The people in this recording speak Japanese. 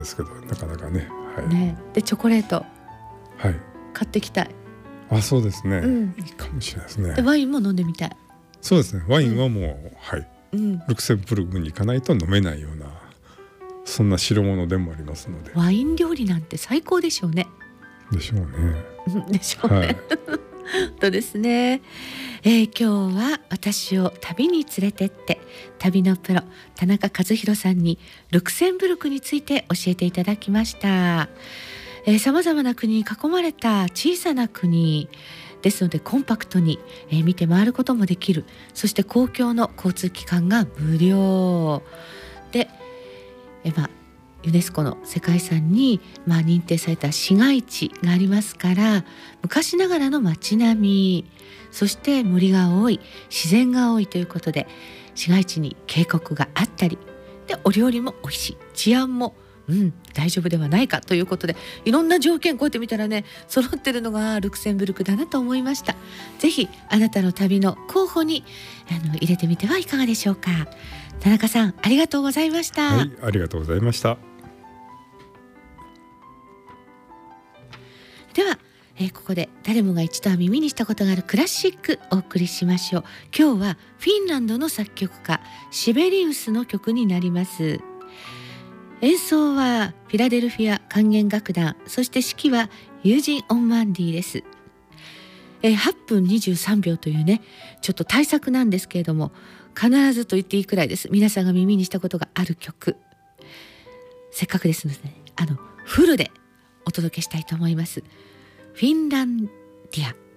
ですけど、なかなかね、はい、 ね、でチョコレートはい、 買ってきたい。 そうですね、 うんいいかもしれないですね。 でワインも飲んでみたい。 そうですね、ワインはもう、はい、 うんルクセンブルクに行かないと飲めないような、そんな代物でもありますので。 ワイン料理なんて最高でしょうね。 でしょうね。 でしょうね、 はい、 本当ですね。今日は私を旅に連れてって旅のプロ田中和弘さんにルクセンブルクについて教えていただきました。さまざまな国に囲まれた小さな国ですので、コンパクトに、見て回ることもできる。そして公共の交通機関が無料で、ユネスコの世界遺産に、認定された市街地がありますから、昔ながらの街並み、そして森が多い、自然が多いということで、市街地に渓谷があったりで、お料理も美味しい、治安も大丈夫ではないかということで、いろんな条件こうやって見たらね、揃ってるのがルクセンブルクだなと思いました。ぜひあなたの旅の候補に入れてみてはいかがでしょうか。田中さん、ありがとうございました。 はい、ありがとうございました。 では、ここで誰もが一度は耳にしたことがあるクラシックお送りしましょう。今日はフィンランドの作曲家シベリウスの曲になります。演奏はフィラデルフィア管弦楽団、そして指揮はユージン・オンマンディです。8分23秒というね、ちょっと大作なんですけれども、必ずと言っていいくらいです。皆さんが耳にしたことがある曲、せっかくですので、フルでお届けしたいと思います。フィンランディア。